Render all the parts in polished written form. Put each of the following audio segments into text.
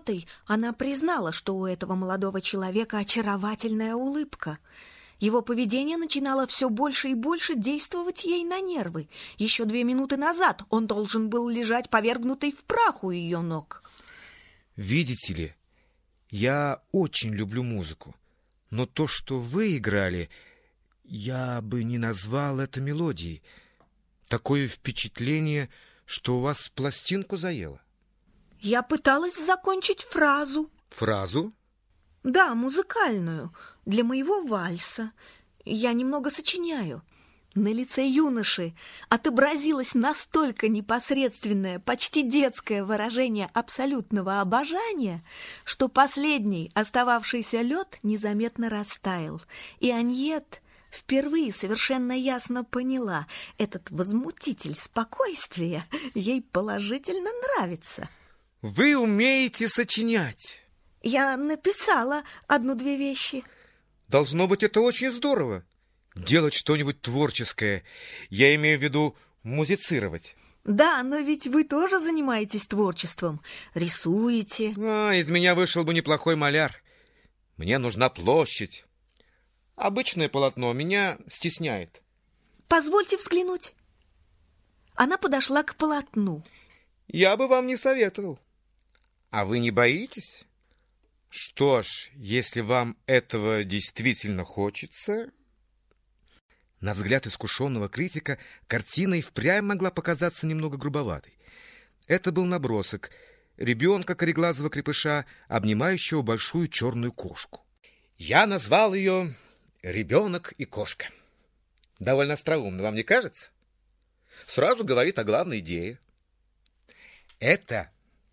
Она признала, что у этого молодого человека очаровательная улыбка. Его поведение начинало все больше и больше действовать ей на нервы. Еще 2 минуты назад он должен был лежать повергнутый в прах у ее ног. Видите ли, я очень люблю музыку, но то, что вы играли, я бы не назвал это мелодией. Такое впечатление, что у вас пластинку заело. Я пыталась закончить фразу. Фразу? Да, музыкальную, для моего вальса. Я немного сочиняю. На лице юноши отобразилось настолько непосредственное, почти детское выражение абсолютного обожания, что последний остававшийся лед незаметно растаял, и Аньет впервые совершенно ясно поняла, этот возмутитель спокойствия ей положительно нравится. Вы умеете сочинять? Я написала 1-2 вещи. Должно быть, это очень здорово. Делать что-нибудь творческое. Я имею в виду музицировать. Да, но ведь вы тоже занимаетесь творчеством. Рисуете. Из меня вышел бы неплохой маляр. Мне нужна площадь. Обычное полотно меня стесняет. Позвольте взглянуть. Она подошла к полотну. Я бы вам не советовал. А вы не боитесь? Что ж, если вам этого действительно хочется... На взгляд искушенного критика картина и впрямь могла показаться немного грубоватой. Это был набросок ребенка кореглазого крепыша, обнимающего большую черную кошку. Я назвал ее «Ребенок и кошка». Довольно остроумно, вам не кажется? Сразу говорит о главной идее. Это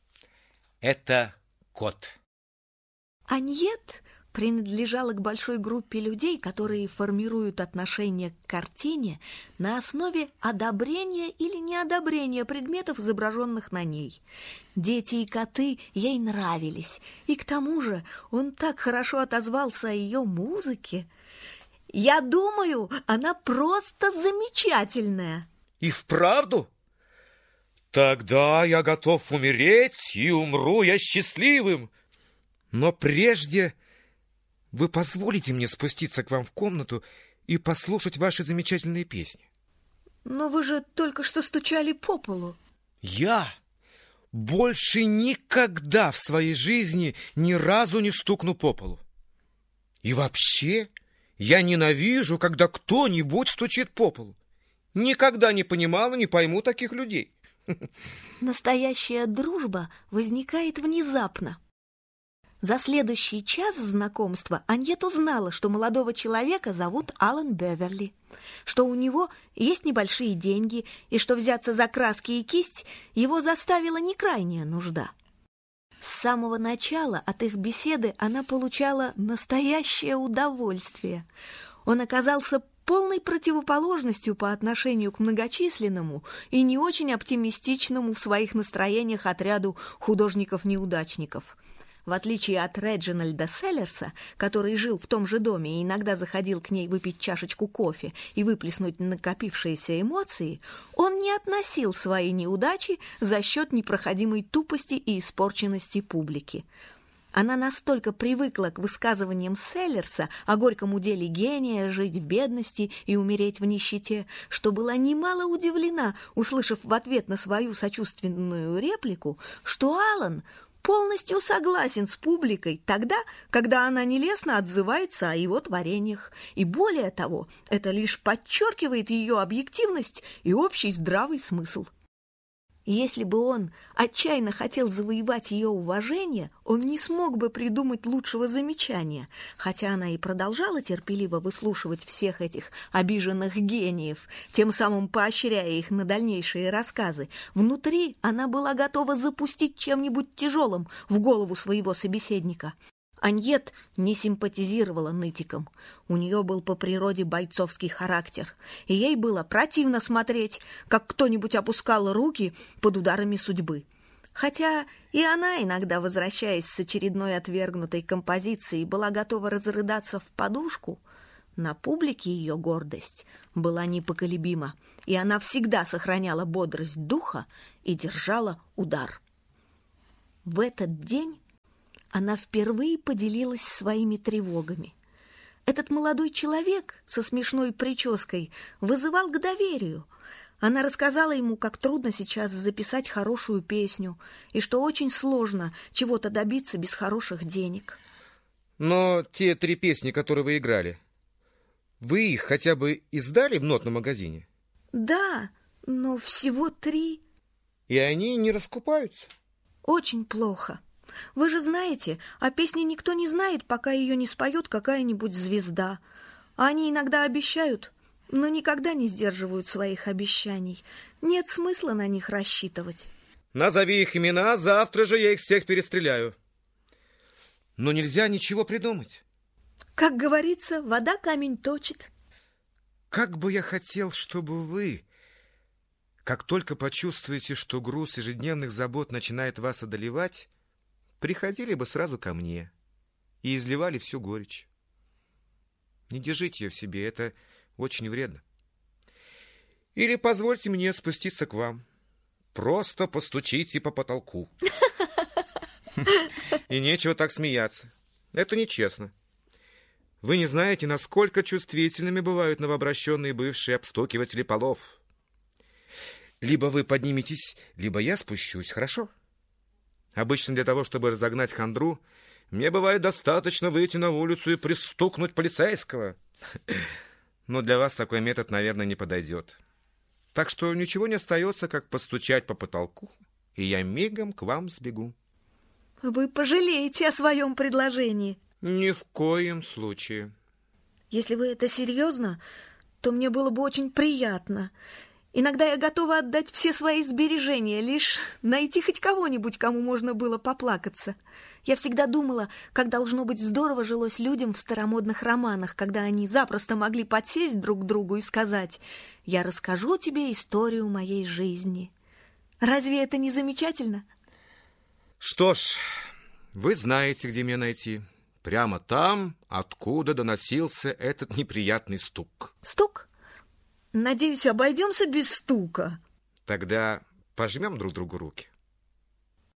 кот. Аньет принадлежала к большой группе людей, которые формируют отношение к картине на основе одобрения или неодобрения предметов, изображенных на ней. Дети и коты ей нравились, и к тому же он так хорошо отозвался о ее музыке. Я думаю, она просто замечательная. И вправду? Тогда я готов умереть, и умру я счастливым. Но прежде вы позволите мне спуститься к вам в комнату и послушать ваши замечательные песни? Но вы же только что стучали по полу. Я больше никогда в своей жизни ни разу не стукну по полу. И вообще я ненавижу, когда кто-нибудь стучит по полу. Никогда не понимал и не пойму таких людей. Настоящая дружба возникает внезапно. За следующий час знакомства Аньет узнала, что молодого человека зовут Алан Беверли, что у него есть небольшие деньги и что взяться за краски и кисть его заставила не крайняя нужда. С самого начала от их беседы она получала настоящее удовольствие. Он оказался полной противоположностью по отношению к многочисленному и не очень оптимистичному в своих настроениях отряду художников-неудачников. В отличие от Реджинальда Селлерса, который жил в том же доме и иногда заходил к ней выпить чашечку кофе и выплеснуть накопившиеся эмоции, он не относил свои неудачи за счет непроходимой тупости и испорченности публики. Она настолько привыкла к высказываниям Селлерса о горьком уделе гения жить в бедности и умереть в нищете, что была немало удивлена, услышав в ответ на свою сочувственную реплику, что Алан полностью согласен с публикой тогда, когда она нелестно отзывается о его творениях. И более того, это лишь подчеркивает ее объективность и общий здравый смысл. Если бы он отчаянно хотел завоевать ее уважение, он не смог бы придумать лучшего замечания, хотя она и продолжала терпеливо выслушивать всех этих обиженных гениев, тем самым поощряя их на дальнейшие рассказы. Внутри она была готова запустить чем-нибудь тяжелым в голову своего собеседника. Аньет не симпатизировала нытикам. У нее был по природе бойцовский характер, и ей было противно смотреть, как кто-нибудь опускал руки под ударами судьбы. Хотя и она, иногда возвращаясь с очередной отвергнутой композицией, была готова разрыдаться в подушку, на публике ее гордость была непоколебима, и она всегда сохраняла бодрость духа и держала удар. В этот день Она впервые поделилась своими тревогами. Этот молодой человек со смешной прической вызывал к доверию. Она рассказала ему, как трудно сейчас записать хорошую песню, и что очень сложно чего-то добиться без хороших денег. Но те 3 песни, которые вы играли, вы их хотя бы издали в нотном магазине? Да, но всего 3. И они не раскупаются? Очень плохо. Вы же знаете, о песне никто не знает, пока ее не споет какая-нибудь звезда. А они иногда обещают, но никогда не сдерживают своих обещаний. Нет смысла на них рассчитывать. Назови их имена, завтра же я их всех перестреляю. Но нельзя ничего придумать. Как говорится, вода камень точит. Как бы я хотел, чтобы вы, как только почувствуете, что груз ежедневных забот начинает вас одолевать, приходили бы сразу ко мне и изливали всю горечь. Не держите ее в себе, это очень вредно. Или позвольте мне спуститься к вам. Просто постучите по потолку. И нечего так смеяться. Это нечестно. Вы не знаете, насколько чувствительными бывают новообращенные бывшие обстукиватели полов. Либо вы подниметесь, либо я спущусь, хорошо? Обычно для того, чтобы разогнать хандру, мне бывает достаточно выйти на улицу и пристукнуть полицейского. Но для вас такой метод, наверное, не подойдет. Так что ничего не остается, как постучать по потолку, и я мигом к вам сбегу. Вы пожалеете о своем предложении. Ни в коем случае. Если вы это серьезно, то мне было бы очень приятно. Иногда я готова отдать все свои сбережения, лишь найти хоть кого-нибудь, кому можно было поплакаться. Я всегда думала, как должно быть здорово жилось людям в старомодных романах, когда они запросто могли подсесть друг к другу и сказать: «Я расскажу тебе историю моей жизни». Разве это не замечательно? Что ж, вы знаете, где меня найти. Прямо там, откуда доносился этот неприятный стук. Стук? Надеюсь, обойдемся без стука. Тогда пожмем друг другу руки.